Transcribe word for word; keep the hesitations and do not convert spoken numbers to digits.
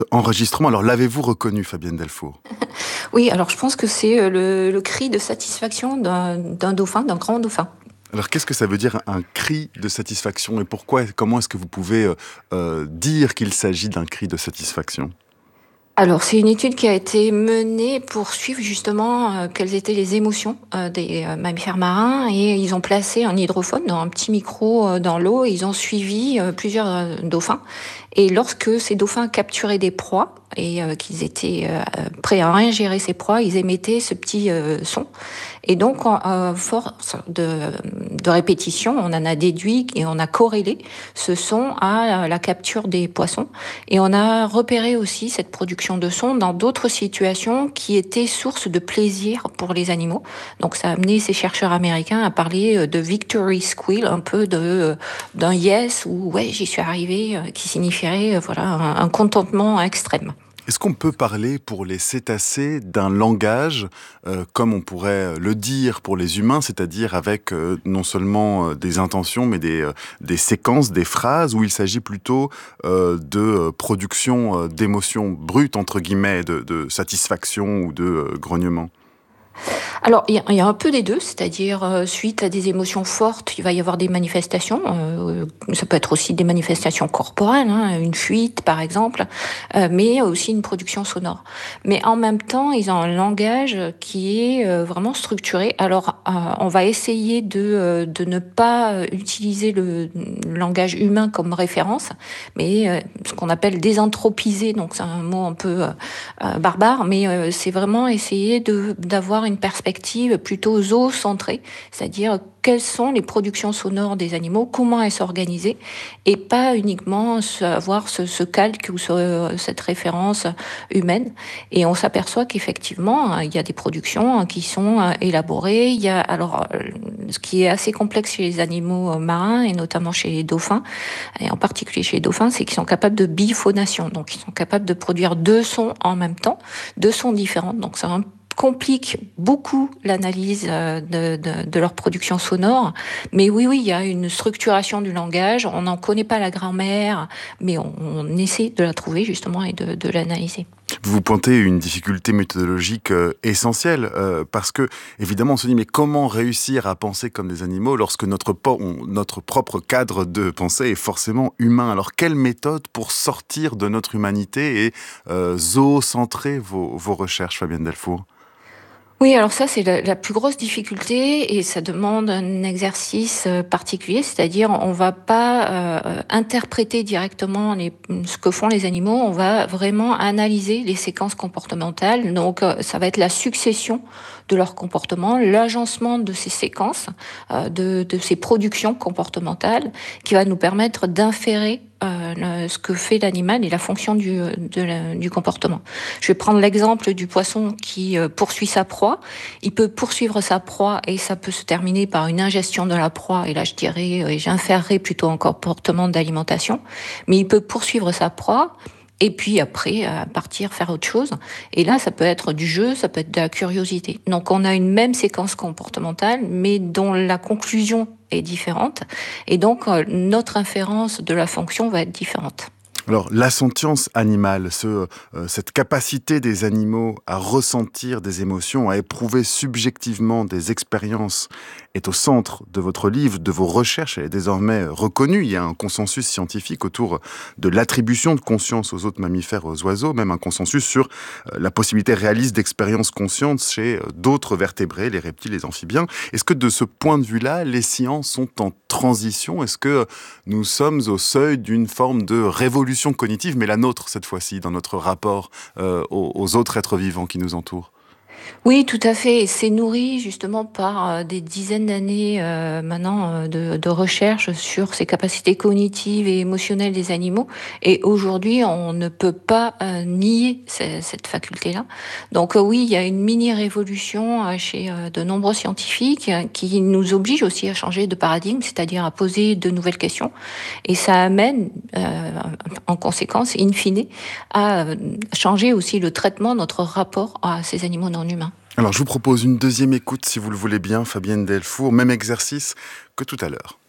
Enregistrement, alors l'avez-vous reconnu, Fabienne Delfour? Oui, alors je pense que c'est euh, le, le cri de satisfaction d'un d'un dauphin, d'un grand dauphin. Alors qu'est-ce que ça veut dire un cri de satisfaction et pourquoi, comment est-ce que vous pouvez euh, euh, dire qu'il s'agit d'un cri de satisfaction? Alors, c'est une étude qui a été menée pour suivre justement euh, quelles étaient les émotions euh, des euh, mammifères marins, et ils ont placé un hydrophone dans un petit micro euh, dans l'eau, et ils ont suivi euh, plusieurs euh, dauphins. Et lorsque ces dauphins capturaient des proies et euh, qu'ils étaient euh, prêts à ingérer ces proies, ils émettaient ce petit euh, son. Et donc, en- à force de, de répétition, on en a déduit et on a corrélé ce son à la capture des poissons. Et on a repéré aussi cette production de son dans d'autres situations qui étaient source de plaisir pour les animaux. Donc ça a amené ces chercheurs américains à parler de victory squeal, un peu de d'un yes ou ouais, j'y suis arrivé, qui signifierait voilà un, un contentement extrême. Est-ce qu'on peut parler pour les cétacés d'un langage, euh, comme on pourrait le dire pour les humains, c'est-à-dire avec euh, non seulement euh, des intentions, mais des, euh, des séquences, des phrases, où il s'agit plutôt euh, de euh, production euh, d'émotions brutes, entre guillemets, de, de satisfaction ou de euh, grognement? Alors, il y, a- il y a un peu des deux, c'est-à-dire euh, suite à des émotions fortes, il va y avoir des manifestations. Euh, ça peut être aussi des manifestations corporelles, hein, une fuite par exemple, euh, mais aussi une production sonore. Mais en même temps, ils ont un langage qui est euh, vraiment structuré. Alors, euh, on va essayer de, euh, de ne pas euh, utiliser le langage humain comme référence, mais euh, ce qu'on appelle désanthropiser, donc c'est un mot un peu euh, euh, barbare, mais euh, c'est vraiment essayer de d'avoir une perspective plutôt zoocentrée, c'est-à-dire quelles sont les productions sonores des animaux, comment elles sont organisées, et pas uniquement avoir ce, ce calque ou ce, cette référence humaine. Et on s'aperçoit qu'effectivement, il y a des productions qui sont élaborées. Il y a alors ce qui est assez complexe chez les animaux marins et notamment chez les dauphins, et en particulier chez les dauphins, c'est qu'ils sont capables de biphonation, donc ils sont capables de produire deux sons en même temps, deux sons différents. Donc ça complique beaucoup l'analyse de, de, de leur production sonore. Mais oui, oui, il y a une structuration du langage. On n'en connaît pas la grammaire, mais on, on essaie de la trouver justement et de, de l'analyser. Vous pointez une difficulté méthodologique euh, essentielle, euh, parce que, évidemment, on se dit, mais comment réussir à penser comme des animaux lorsque notre, po- on- notre propre cadre de pensée est forcément humain? Alors, quelle méthode pour sortir de notre humanité et euh, zoocentrer vos, vos recherches, Fabienne Delfour? Oui, alors ça, c'est la, la plus grosse difficulté et ça demande un exercice euh, particulier, c'est-à-dire on va pas euh, interpréter directement les, ce que font les animaux, on va vraiment analyser les séquences comportementales. Donc, euh, ça va être la succession de leur comportement, l'agencement de ces séquences, euh, de, de ces productions comportementales qui va nous permettre d'inférer euh, le, ce que fait l'animal et la fonction du, de la, du comportement. Je vais prendre l'exemple du poisson qui euh, poursuit sa proie. Il peut poursuivre sa proie et ça peut se terminer par une ingestion de la proie. Et là, je dirais, euh, j'inférerais plutôt un comportement d'alimentation. Mais il peut poursuivre sa proie et puis après euh, partir faire autre chose. Et là, ça peut être du jeu, ça peut être de la curiosité. Donc on a une même séquence comportementale, mais dont la conclusion est différente. Et donc euh, notre inférence de la fonction va être différente. Alors, la sentience animale, ce, euh, cette capacité des animaux à ressentir des émotions, à éprouver subjectivement des expériences, est au centre de votre livre, de vos recherches. Elle est désormais reconnue. Il y a un consensus scientifique autour de l'attribution de conscience aux autres mammifères, aux oiseaux, même un consensus sur euh, la possibilité réaliste d'expériences conscientes chez euh, d'autres vertébrés, les reptiles, les amphibiens. Est-ce que de ce point de vue-là, les sciences sont en transition? Est-ce que nous sommes au seuil d'une forme de révolution cognitive, mais la nôtre cette fois-ci, dans notre rapport euh, aux, aux autres êtres vivants qui nous entourent? Oui, tout à fait. Et c'est nourri justement par euh, des dizaines d'années euh, maintenant euh, de, de recherche sur ces capacités cognitives et émotionnelles des animaux. Et aujourd'hui, on ne peut pas euh, nier ce- cette faculté-là. Donc euh, oui, il y a une mini-révolution euh, chez euh, de nombreux scientifiques euh, qui nous oblige aussi à changer de paradigme, c'est-à-dire à poser de nouvelles questions. Et ça amène, euh, en conséquence, in fine, à euh, changer aussi le traitement, notre rapport à ces animaux non humains. Alors je vous propose une deuxième écoute, si vous le voulez bien, Fabienne Delfour, même exercice que tout à l'heure.